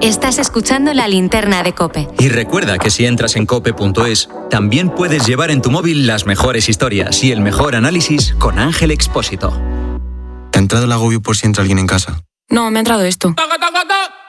Estás escuchando La Linterna de COPE. Y recuerda que si entras en cope.es, también puedes llevar en tu móvil las mejores historias y el mejor análisis con Ángel Expósito. ¿Te ha entrado el agobio por si entra alguien en casa? No, me ha entrado esto.